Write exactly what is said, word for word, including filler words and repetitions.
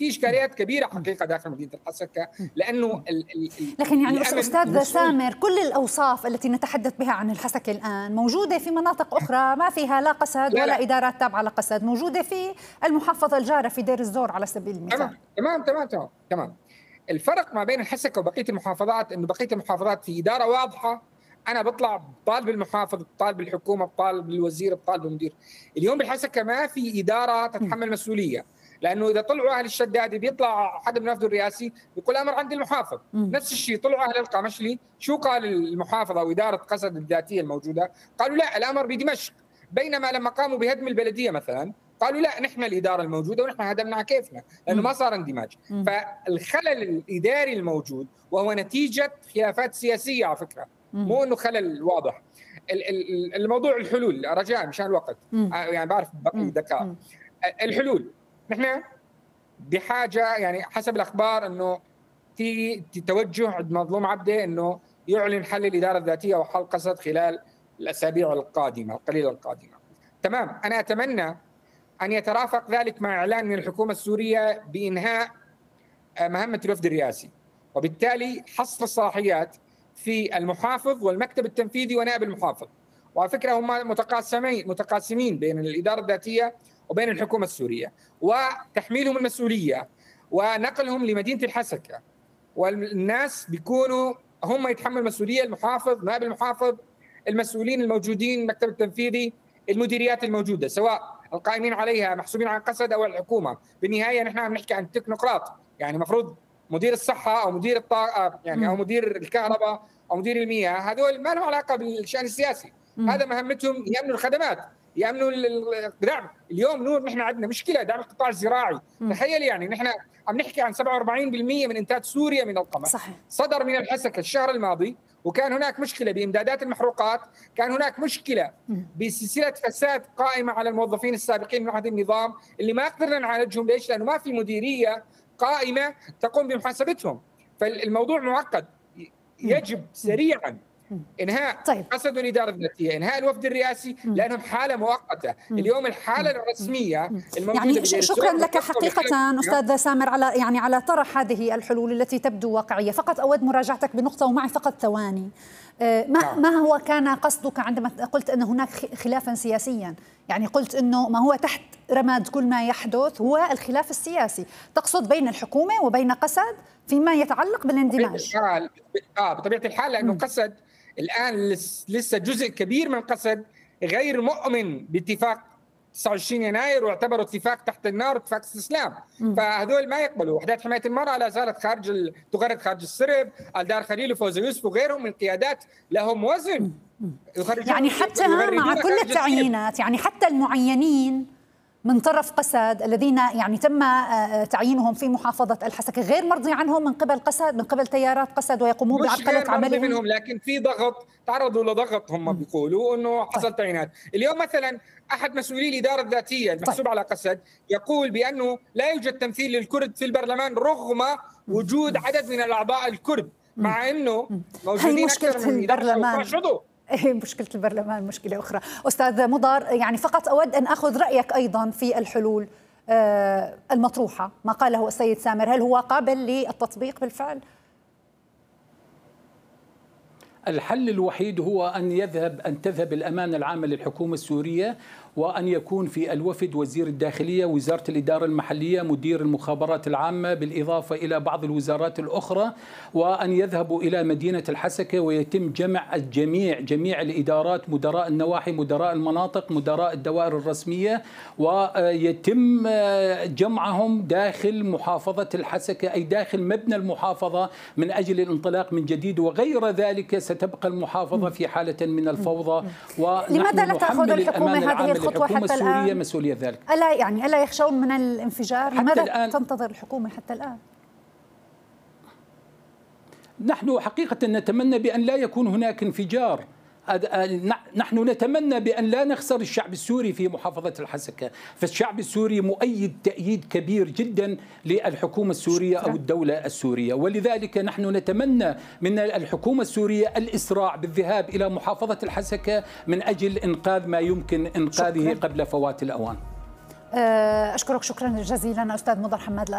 في اشكاليات كبيره حقيقه داخل مدينه الحسكه، لانه ال ال لكن يعني استاذ سامر، كل الاوصاف التي نتحدث بها عن الحسكه الان موجوده في مناطق اخرى ما فيها لا قسد ولا لا. ادارات تابعه لقسد، موجوده في المحافظه الجاره في دير الزور على سبيل المثال. تمام تمام تمام تمام تمام. الفرق ما بين الحسكه وبقيه المحافظات انه بقيه المحافظات في اداره واضحه، انا بطلع بطالب المحافظ، بطالب الحكومه، بطالب الوزير، بطالب المدير. اليوم بالحسكه ما في اداره تتحمل مسؤوليه، لانه اذا طلعوا اهل الشدادي بيطلع حد من الوفد الرئاسي بيقول امر عند المحافظ. م. نفس الشيء طلعوا اهل القمشلي، شو قال المحافظه واداره قسد الذاتيه الموجوده؟ قالوا لا الامر بدمشق. بينما لما قاموا بهدم البلديه مثلا قالوا لا نحن الاداره الموجوده ونحن هدمناها كيفنا، لانه ما صار اندماج. فالخلل الاداري الموجود وهو نتيجه خلافات سياسيه على فكره، مو انه خلل واضح. الموضوع الحلول رجاء مشان الوقت، يعني بعرف بقي دقائق. الحلول نحن بحاجه، يعني حسب الاخبار انه في توجه عند مظلوم عبده انه يعلن حل الاداره الذاتيه وحل قسد خلال الاسابيع القادمه القليله القادمه. تمام، انا اتمنى ان يترافق ذلك مع اعلان من الحكومه السوريه بانهاء مهمه الوفد الرئاسي، وبالتالي حصر الصلاحيات في المحافظ والمكتب التنفيذي ونائب المحافظ. وعلى فكره هم متقاسمين متقاسمين بين الاداره الذاتيه وبين الحكومه السوريه، وتحميلهم المسؤوليه ونقلهم لمدينه الحسكه، والناس بيكونوا هم يتحملوا المسؤوليه، المحافظ، نائب المحافظ، المسؤولين الموجودين، المكتب التنفيذي، المديريات الموجوده سواء القائمين عليها محسوبين عن قسد او الحكومه. بالنهايه نحن عم نحكي عن تكنوقراط، يعني المفروض مدير الصحه او مدير الطاقه يعني او مدير الكهرباء او مدير المياه، هذول ما لهم علاقه بالشان السياسي. م. هذا مهمتهم يامنوا الخدمات، يامنوا الدعم. اليوم نور نحن عندنا مشكله دعم القطاع الزراعي. م. تخيل يعني نحن عم نحكي عن سبعة وأربعين بالمئة من انتاج سوريا من القمح. صحيح. صدر من الحسكه الشهر الماضي، وكان هناك مشكله بامدادات المحروقات، كان هناك مشكله بسلسله فساد قائمه على الموظفين السابقين من عهد النظام اللي ما قدرنا نعالجهم. ليش؟ لانه ما في مديريه قائمه تقوم بمحاسبتهم. فالموضوع معقد، يجب سريعا انهاء طيب. قسد الاداره الذاتيه، انهاء الوفد الرئاسي، لانهم حاله مؤقته. اليوم الحاله الرسميه الموجوده يعني شكرا لك حقيقه استاذ سامر على يعني على طرح هذه الحلول التي تبدو واقعيه. فقط اود مراجعتك بنقطه ومعي فقط ثواني. ما ما هو كان قصدك عندما قلت ان هناك خلافا سياسيا؟ يعني قلت انه ما هو تحت رماد كل ما يحدث هو الخلاف السياسي، تقصد بين الحكومه وبين قسد فيما يتعلق بالاندماج؟ اه بطبيعه الحال، لانه قسد الآن لسه جزء كبير من قسد غير مؤمن باتفاق تسعة وعشرين يناير، واعتبروا اتفاق تحت النار اتفاق استسلام. فهذول ما يقبلوا. وحدات حماية المرأة لا زالت خارج تغرد خارج السرب، الدار خليل وفوزي يوسف وغيرهم من القيادات لهم وزن. يعني حتى مع كل التعيينات، يعني حتى المعينين من طرف قسد الذين يعني تم تعيينهم في محافظة الحسكة غير مرضي عنهم من قبل قسد، من قبل تيارات قسد، ويقومون بعرقلة عملهم منهم، لكن في ضغط، تعرضوا لضغط. هم بيقولوا انه حصل طيب. تعيينات. اليوم مثلا احد مسؤولي الاداره الذاتيه المحسوب طيب. على قسد يقول بانه لا يوجد تمثيل للكرد في البرلمان رغم وجود عدد من الاعضاء الكرد، مع انه موجودين اكثر من البرلمان. عضو. مشكلة البرلمان مشكلة أخرى. أستاذ مضر، يعني فقط أود أن أخذ رأيك أيضا في الحلول المطروحة، ما قاله السيد سامر، هل هو قابل للتطبيق بالفعل؟ الحل الوحيد هو أن يذهب أن تذهب الأمانة العامة للحكومة السورية، وأن يكون في الوفد وزير الداخلية، وزارة الإدارة المحلية، مدير المخابرات العامة، بالإضافة إلى بعض الوزارات الأخرى، وأن يذهبوا إلى مدينة الحسكة ويتم جمع الجميع، جميع الإدارات، مدراء النواحي، مدراء المناطق، مدراء الدوائر الرسمية، ويتم جمعهم داخل محافظة الحسكة، أي داخل مبنى المحافظة، من أجل الانطلاق من جديد. وغير ذلك ستبقى المحافظة في حالة من الفوضى. لماذا لا تأخذ الحكومة هذه الخطوة حتى الآن؟ مسؤولية ذلك. ألا يعني ألا يخشون من الانفجار؟ لماذا تنتظر الحكومة حتى الآن؟ نحن حقيقة نتمنى بأن لا يكون هناك انفجار. نحن نتمنى بأن لا نخسر الشعب السوري في محافظة الحسكة، فالشعب السوري مؤيد تأييد كبير جدا للحكومة السورية أو الدولة السورية، ولذلك نحن نتمنى من الحكومة السورية الإسراع بالذهاب إلى محافظة الحسكة من أجل إنقاذ ما يمكن إنقاذه قبل فوات الأوان. أشكرك شكرا جزيلا أستاذ مضر حماد.